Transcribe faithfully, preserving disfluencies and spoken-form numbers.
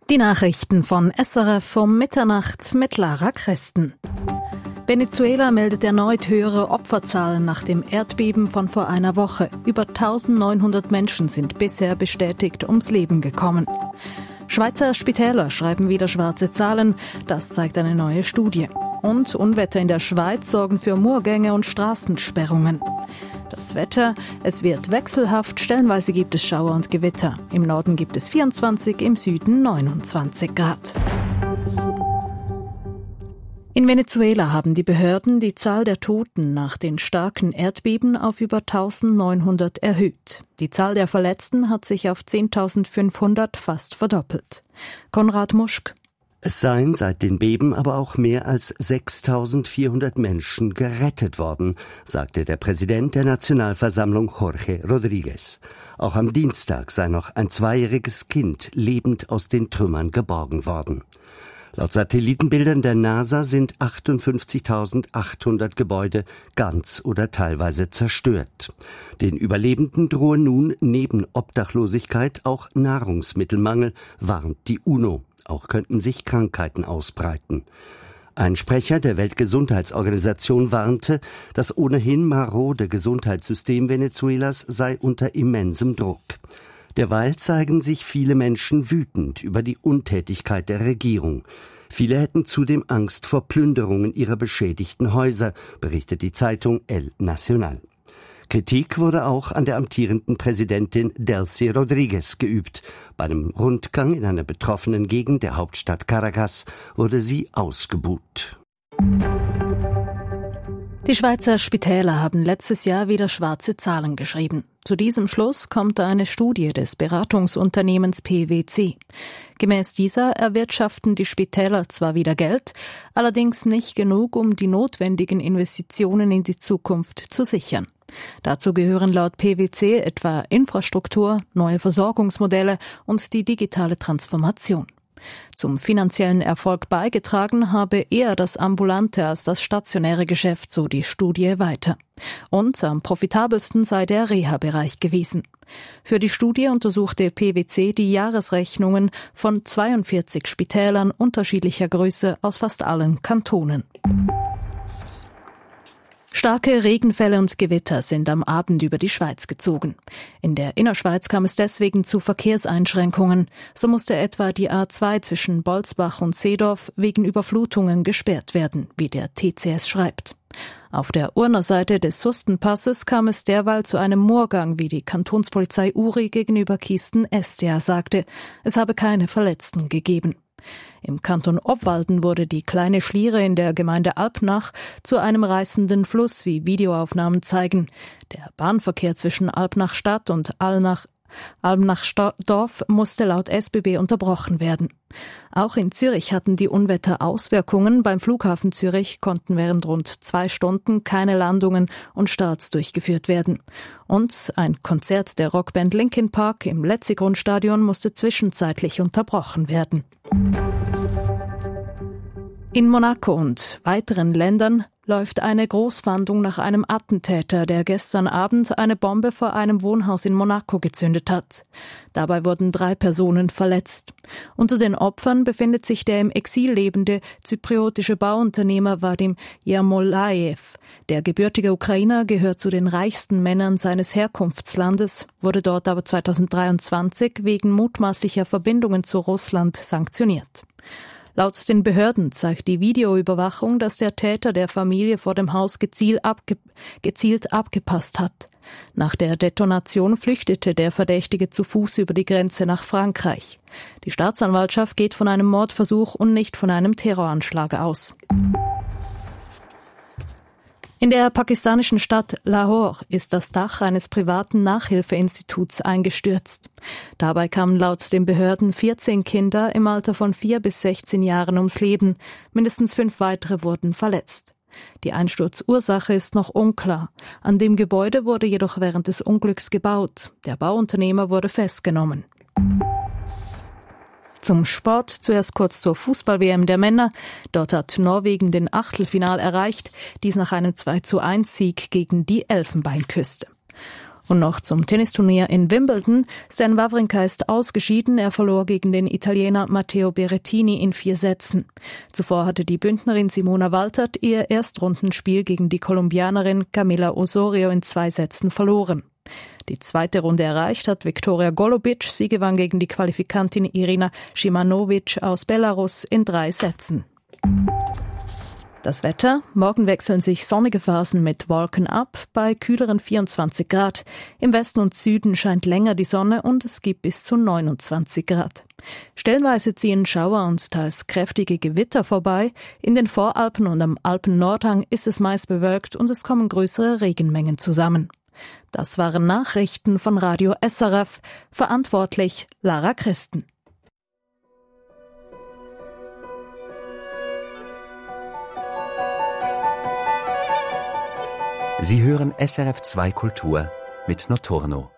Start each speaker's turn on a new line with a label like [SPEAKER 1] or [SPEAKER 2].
[SPEAKER 1] Die Nachrichten von S R F um Mitternacht mit Lara Christen. Venezuela meldet erneut höhere Opferzahlen nach dem Erdbeben von vor einer Woche. Über eintausendneunhundert Menschen sind bisher bestätigt ums Leben gekommen. Schweizer Spitäler schreiben wieder schwarze Zahlen, das zeigt eine neue Studie. Und Unwetter in der Schweiz sorgen für Murgänge und Straßensperrungen. Das Wetter, es wird wechselhaft, stellenweise gibt es Schauer und Gewitter. Im Norden gibt es vierundzwanzig, im Süden neunundzwanzig Grad. In Venezuela haben die Behörden die Zahl der Toten nach den starken Erdbeben auf über eintausendneunhundert erhöht. Die Zahl der Verletzten hat sich auf zehntausendfünfhundert fast verdoppelt. Konrad Muschk.
[SPEAKER 2] Es seien seit den Beben aber auch mehr als sechstausendvierhundert Menschen gerettet worden, sagte der Präsident der Nationalversammlung Jorge Rodríguez. Auch am Dienstag sei noch ein zweijähriges Kind lebend aus den Trümmern geborgen worden. Laut Satellitenbildern der NASA sind achtundfünfzigtausendachthundert Gebäude ganz oder teilweise zerstört. Den Überlebenden drohe nun neben Obdachlosigkeit auch Nahrungsmittelmangel, warnt die UNO. Auch könnten sich Krankheiten ausbreiten. Ein Sprecher der Weltgesundheitsorganisation warnte, das ohnehin marode Gesundheitssystem Venezuelas sei unter immensem Druck. Derweil zeigen sich viele Menschen wütend über die Untätigkeit der Regierung. Viele hätten zudem Angst vor Plünderungen ihrer beschädigten Häuser, berichtet die Zeitung El Nacional. Kritik wurde auch an der amtierenden Präsidentin Delcy Rodríguez geübt. Bei einem Rundgang in einer betroffenen Gegend der Hauptstadt Caracas wurde sie ausgebuht.
[SPEAKER 1] Die Schweizer Spitäler haben letztes Jahr wieder schwarze Zahlen geschrieben. Zu diesem Schluss kommt eine Studie des Beratungsunternehmens P W C. Gemäß dieser erwirtschaften die Spitäler zwar wieder Geld, allerdings nicht genug, um die notwendigen Investitionen in die Zukunft zu sichern. Dazu gehören laut P W C etwa Infrastruktur, neue Versorgungsmodelle und die digitale Transformation. Zum finanziellen Erfolg beigetragen habe eher das ambulante als das stationäre Geschäft, so die Studie weiter. Und am profitabelsten sei der Reha-Bereich gewesen. Für die Studie untersuchte P W C die Jahresrechnungen von zweiundvierzig Spitälern unterschiedlicher Größe aus fast allen Kantonen. Starke Regenfälle und Gewitter sind am Abend über die Schweiz gezogen. In der Innerschweiz kam es deswegen zu Verkehrseinschränkungen. So musste etwa die A zwei zwischen Bolzbach und Seedorf wegen Überflutungen gesperrt werden, wie der T C S schreibt. Auf der Urner Seite des Sustenpasses kam es derweil zu einem Murgang, wie die Kantonspolizei Uri gegenüber Kiesten-Estia sagte. Es habe keine Verletzten gegeben. Im Kanton Obwalden wurde die kleine Schliere in der Gemeinde Alpnach zu einem reißenden Fluss, wie Videoaufnahmen zeigen. Der Bahnverkehr zwischen Alpnach-Stadt und Alnach Almnach-Dorf musste laut S B B unterbrochen werden. Auch in Zürich hatten die Unwetter Auswirkungen. Beim Flughafen Zürich konnten während rund zwei Stunden keine Landungen und Starts durchgeführt werden. Und ein Konzert der Rockband Linkin Park im Letzigrund-Stadion musste zwischenzeitlich unterbrochen werden. In Monaco und weiteren Ländern läuft eine Großfahndung nach einem Attentäter, der gestern Abend eine Bombe vor einem Wohnhaus in Monaco gezündet hat. Dabei wurden drei Personen verletzt. Unter den Opfern befindet sich der im Exil lebende zypriotische Bauunternehmer Vadim Yermolaev. Der gebürtige Ukrainer gehört zu den reichsten Männern seines Herkunftslandes, wurde dort aber zweitausenddreiundzwanzig wegen mutmaßlicher Verbindungen zu Russland sanktioniert. Laut den Behörden zeigt die Videoüberwachung, dass der Täter der Familie vor dem Haus gezielt, abge- gezielt abgepasst hat. Nach der Detonation flüchtete der Verdächtige zu Fuß über die Grenze nach Frankreich. Die Staatsanwaltschaft geht von einem Mordversuch und nicht von einem Terroranschlag aus. In der pakistanischen Stadt Lahore ist das Dach eines privaten Nachhilfeinstituts eingestürzt. Dabei kamen laut den Behörden vierzehn Kinder im Alter von vier bis sechzehn Jahren ums Leben. Mindestens fünf weitere wurden verletzt. Die Einsturzursache ist noch unklar. An dem Gebäude wurde jedoch während des Unglücks gebaut. Der Bauunternehmer wurde festgenommen. Zum Sport, zuerst kurz zur Fußball-W M der Männer. Dort hat Norwegen den Achtelfinal erreicht, dies nach einem zwei zu eins Sieg gegen die Elfenbeinküste. Und noch zum Tennisturnier in Wimbledon. Stan Wawrinka ist ausgeschieden. Er verlor gegen den Italiener Matteo Berrettini in vier Sätzen. Zuvor hatte die Bündnerin Simona Waltert ihr Erstrundenspiel gegen die Kolumbianerin Camila Osorio in zwei Sätzen verloren. Die zweite Runde erreicht hat Viktoria Golubic. Sie gewann gegen die Qualifikantin Irina Shimanovic aus Belarus in drei Sätzen. Das Wetter. Morgen wechseln sich sonnige Phasen mit Wolken ab, bei kühleren vierundzwanzig Grad. Im Westen und Süden scheint länger die Sonne und es gibt bis zu neunundzwanzig Grad. Stellenweise ziehen Schauer und teils kräftige Gewitter vorbei. In den Voralpen und am Alpen-Nordhang ist es meist bewölkt und es kommen größere Regenmengen zusammen. Das waren Nachrichten von Radio S R F. Verantwortlich Lara Christen.
[SPEAKER 3] Sie hören S R F zwei Kultur mit Notorno.